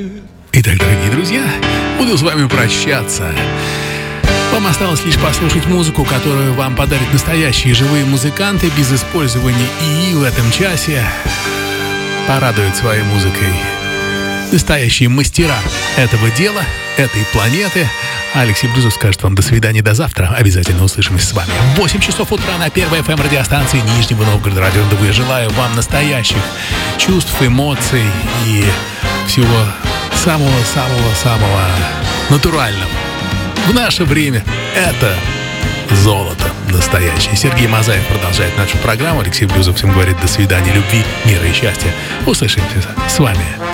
Итак, дорогие друзья, буду с вами прощаться. Вам осталось лишь послушать музыку, которую вам подарят настоящие живые музыканты без использования ИИ в этом часе. Порадуют своей музыкой настоящие мастера этого дела, этой планеты. Алексей Блюзов скажет вам до свидания, до завтра. Обязательно услышимся с вами в 8 часов утра на первой FM радиостанции Нижнего Новгорода Радио НДВ. Я желаю вам настоящих чувств, эмоций и всего самого-самого-самого натурального. В наше время это золото настоящее. Сергей Мазаев продолжает нашу программу. Алексей Блюзов всем говорит до свидания, любви, мира и счастья. Услышимся с вами